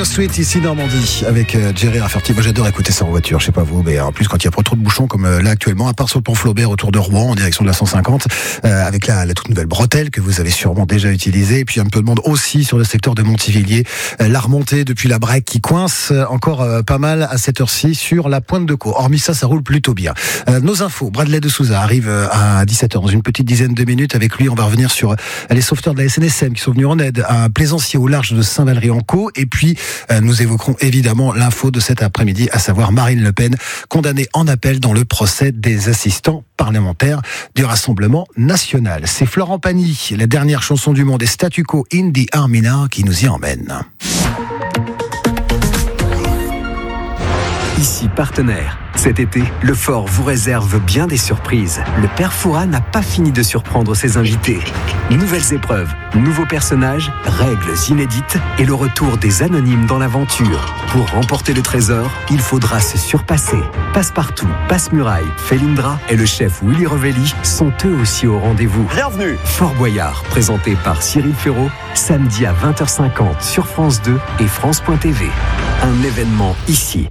Street, ici Normandie, avec Jerry Rafferty. Moi j'adore écouter ça en voiture, je sais pas vous, mais en plus quand il y a pas trop de bouchons comme là actuellement, à part sur le pont Flaubert autour de Rouen en direction de la 150, avec la toute nouvelle bretelle que vous avez sûrement déjà utilisée, et puis un peu de monde aussi sur le secteur de Montivilliers, la remontée depuis la Brèque qui coince encore pas mal à cette heure-ci sur la Pointe de Caux. Hormis ça roule plutôt bien. Nos infos, Bradley de Souza arrive à 17h dans une petite dizaine de minutes. Avec lui on va revenir sur les sauveteurs de la SNSM qui sont venus en aide à Plaisancier au large de Saint-Valery-en-Caux. Et puis, nous évoquerons évidemment l'info de cet après-midi, à savoir Marine Le Pen, condamnée en appel dans le procès des assistants parlementaires du Rassemblement National. C'est Florent Pagny, la dernière chanson du monde, et Statu Quo in the Armina qui nous y emmène. Ici partenaire. Cet été, le Fort vous réserve bien des surprises. Le Père Fouras n'a pas fini de surprendre ses invités. Nouvelles épreuves, nouveaux personnages, règles inédites et le retour des anonymes dans l'aventure. Pour remporter le trésor, il faudra se surpasser. Passepartout, Passe-Muraille, Felindra et le chef Willy Revelli sont eux aussi au rendez-vous. Bienvenue. Fort Boyard, présenté par Cyril Ferraud, samedi à 20h50 sur France 2 et France.tv. Un événement ici.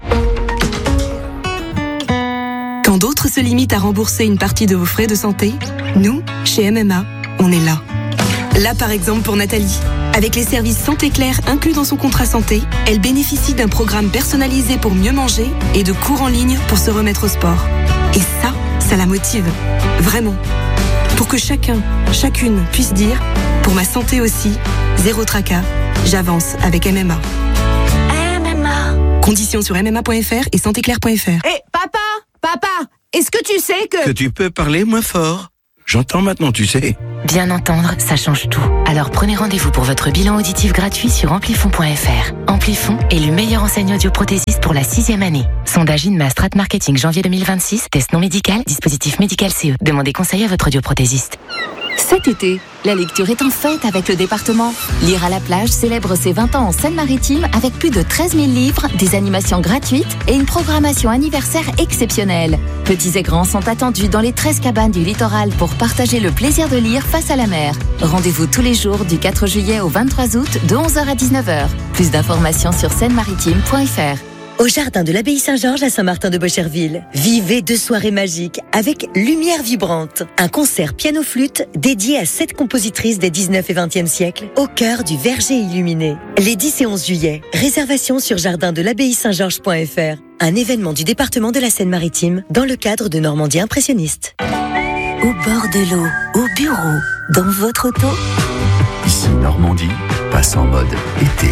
Quand d'autres se limitent à rembourser une partie de vos frais de santé, nous, chez MMA, on est là. Là, par exemple, pour Nathalie. Avec les services Santé Claire inclus dans son contrat santé, elle bénéficie d'un programme personnalisé pour mieux manger et de cours en ligne pour se remettre au sport. Et ça la motive. Vraiment. Pour que chacun, chacune puisse dire « Pour ma santé aussi, zéro tracas, j'avance avec MMA ». MMA. Conditions sur mma.fr et santéclaire.fr. Hé, Papa, est-ce que tu sais que tu peux parler moins fort? J'entends maintenant, tu sais. Bien entendre, ça change tout. Alors prenez rendez-vous pour votre bilan auditif gratuit sur amplifon.fr. Amplifon, élu meilleur enseignant audioprothésiste pour la 6e année. Sondage INMA Strat Marketing janvier 2026. Test non médical, dispositif médical CE. Demandez conseil à votre audioprothésiste. Cet été, la lecture est en fête avec le département. Lire à la plage célèbre ses 20 ans en Seine-Maritime avec plus de 13 000 livres, des animations gratuites et une programmation anniversaire exceptionnelle. Petits et grands sont attendus dans les 13 cabanes du littoral pour partager le plaisir de lire face à la mer. Rendez-vous tous les jours du 4 juillet au 23 août de 11h à 19h. Plus d'informations sur seine-maritime.fr. Au jardin de l'Abbaye Saint-Georges à Saint-Martin-de-Beaucherville. Vivez 2 soirées magiques avec Lumière Vibrante. Un concert piano-flûte dédié à 7 compositrices des 19 et 20e siècles au cœur du Verger illuminé. Les 10 et 11 juillet, réservation sur jardindelabbayesaintgeorges.fr. Un événement du département de la Seine-Maritime dans le cadre de Normandie impressionniste. Au bord de l'eau, au bureau, dans votre auto. Ici Normandie passe en mode été.